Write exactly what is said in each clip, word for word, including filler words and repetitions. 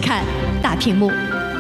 看大屏幕。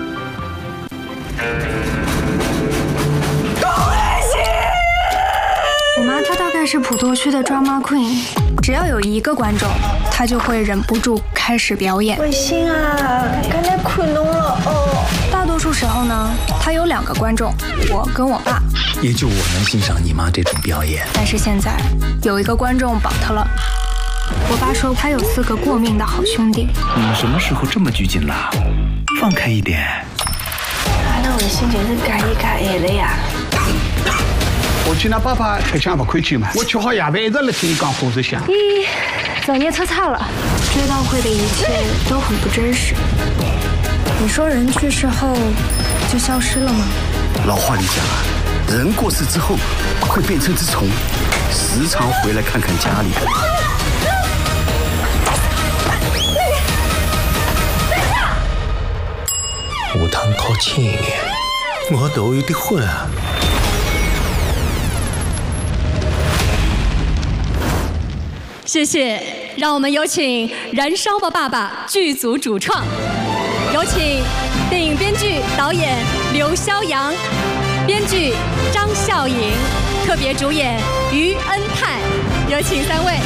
我妈她大概是普陀区的 drama queen， 只要有一个观众，她就会忍不住开始表演。 卫星啊，刚才看懂了哦。 大多数时候呢，她有两个观众，我跟我爸。 也就我能欣赏你妈这种表演。 但是现在有一个观众绑她了。我爸说他有四个过命的好兄弟。 你们什么时候这么拘谨了？放开一点。 那卫星就是改一改的呀。 我去拿爸爸吃香不亏去嘛，我吃好夜饭一直来听你讲故事香。 咦，造孽错差了，追悼会的一切都很不真实。你说人去世后就消失了吗？ 老话里讲啊，人过世之后会变成只虫，时常回来看看家里。 下趟靠轻一点，我头有点昏啊。 谢谢，让我们有请《燃烧吧爸爸》剧组主创，有请电影编剧、导演刘肖阳，编剧张笑颖，特别主演于恩泰，有请三位。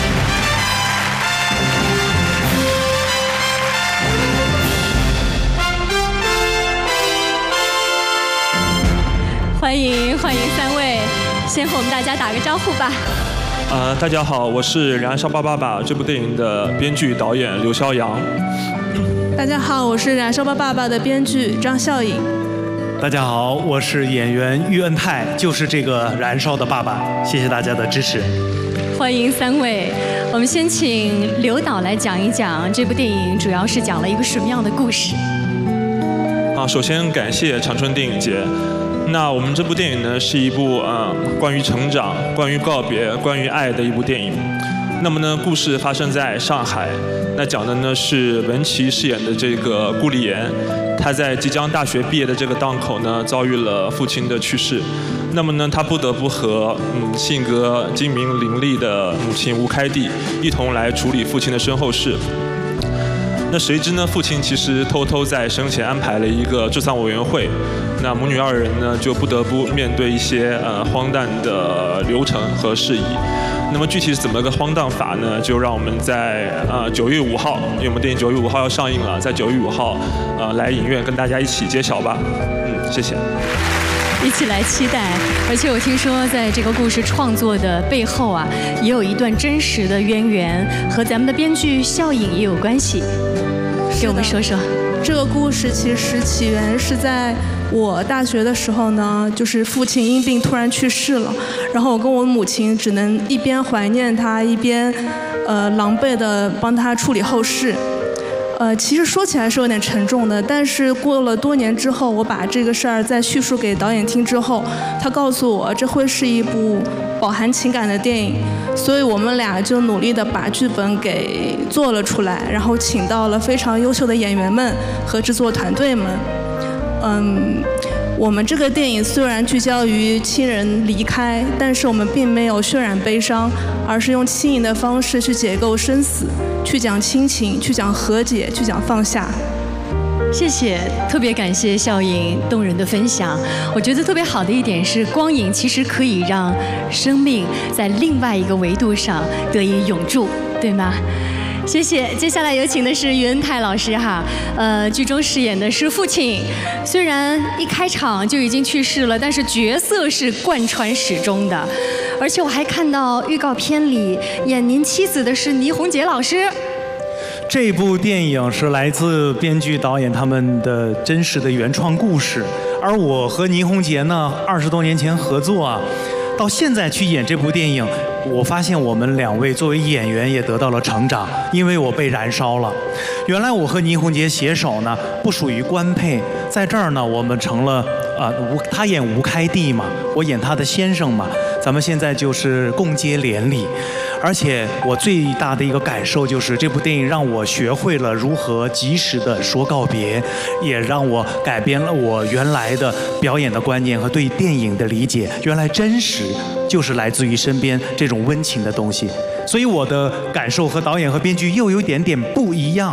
欢迎欢迎三位，先和我们大家打个招呼吧。 呃，大家好，我是《燃烧吧爸爸》这部电影的编剧导演刘肖阳。 大家好，我是《燃烧吧爸爸》的编剧张笑颖。 大家好，我是演员喻恩泰，就是这个燃烧的爸爸。谢谢大家的支持。 欢迎三位，我们先请刘导来讲一讲这部电影主要是讲了一个什么样的故事。 啊，首先感谢长春电影节。那我们这部电影呢，是一部呃关于成长、关于告别、关于爱的一部电影。那么呢，故事发生在上海，那讲的呢是文琪饰演的这个顾丽妍，她在即将大学毕业的这个档口呢，遭遇了父亲的去世。那么呢，她不得不和嗯性格精明伶俐的母亲吴开娣一同来处理父亲的身后事。那谁知呢，父亲其实偷偷在生前安排了一个治丧委员会，那母女二人呢就不得不面对一些呃荒诞的流程和事宜。那么具体是怎么个荒诞法呢？就让我们在呃九月五号，因为我们电影九月五号要上映了，在九月五号呃来影院跟大家一起揭晓吧。嗯，谢谢。 一起来期待，而且我听说在这个故事创作的背后啊，也有一段真实的渊源，和咱们的编剧笑颖也有关系。给我们说说。 这个故事其实起源是在我大学的时候呢，就是父亲因病突然去世了，然后我跟我母亲只能一边怀念他，一边呃狼狈地帮他处理后事。呃，其实说起来是有点沉重的，但是过了多年之后，我把这个事儿再叙述给导演听之后，他告诉我这会是一部饱含情感的电影，所以我们俩就努力地把剧本给做了出来，然后请到了非常优秀的演员们和制作团队们。嗯，我们这个电影虽然聚焦于亲人离开，但是我们并没有渲染悲伤，而是用轻盈的方式去解构生死，去讲亲情，去讲和解，去讲放下。 谢谢，特别感谢笑颖动人的分享。我觉得特别好的一点是，光影其实可以让生命在另外一个维度上得以永驻，对吗？谢谢。接下来有请的是于恩泰老师哈，呃，剧中饰演的是父亲，虽然一开场就已经去世了，但是角色是贯穿始终的。而且我还看到预告片里演您妻子的是倪虹洁老师。 这部电影是来自编剧导演他们的真实的原创故事，而我和倪虹洁呢，二十多年前合作啊，到现在去演这部电影，我发现我们两位作为演员也得到了成长，因为我被燃烧了。原来我和倪虹洁携手呢，不属于官配，在这儿呢，我们成了啊、呃，吴他演吴开娣嘛，我演他的先生嘛，咱们现在就是共结连理。而且我最大的一个感受就是，这部电影让我学会了如何及时的说告别，也让我改变了我原来的表演的观念和对电影的理解。原来真实就是来自于身边这种温情的东西，所以我的感受和导演和编剧又有一点点不一样。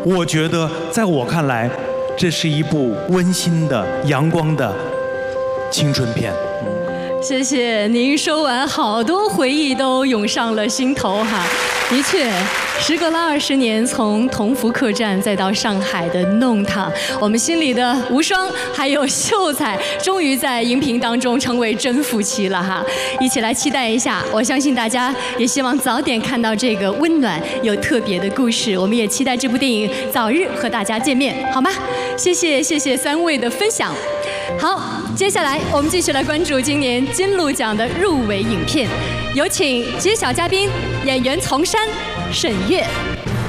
我觉得在我看来，这是一部温馨的、阳光的青春片。 谢谢您说完，好多回忆都涌上了心头哈。的确，时隔了二十年，从同福客栈再到上海的弄堂，我们心里的无双还有秀才，终于在荧屏当中成为真夫妻了哈。一起来期待一下，我相信大家也希望早点看到这个温暖又特别的故事。我们也期待这部电影早日和大家见面，好吗？谢谢谢谢三位的分享。好，接下来我们继续来关注今年金鹿奖的入围影片，有请揭晓嘉宾演员丛珊、沈月。